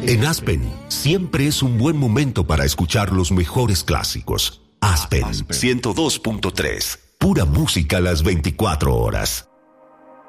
En Aspen, siempre es un buen momento para escuchar los mejores clásicos. Aspen 102.3. Pura música a las 24 horas.